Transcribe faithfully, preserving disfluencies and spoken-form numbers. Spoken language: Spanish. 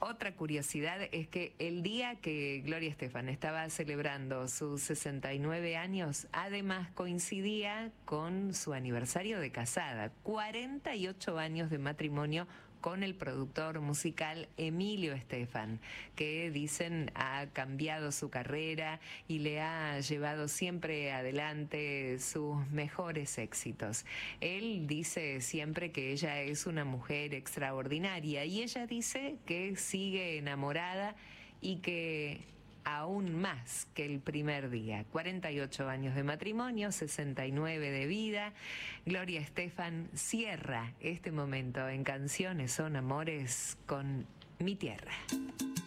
Otra curiosidad es que el día que Gloria Estefan estaba celebrando sus sesenta y nueve años, además coincidía con su aniversario de casada, cuarenta y ocho años de matrimonio con el productor musical Emilio Estefan, que dicen ha cambiado su carrera y le ha llevado siempre adelante sus mejores éxitos. Él dice siempre que ella es una mujer extraordinaria y ella dice que sigue enamorada y que aún más que el primer día. cuarenta y ocho años de matrimonio, sesenta y nueve de vida. Gloria Estefan cierra este momento en Canciones son Amores con Mi Tierra.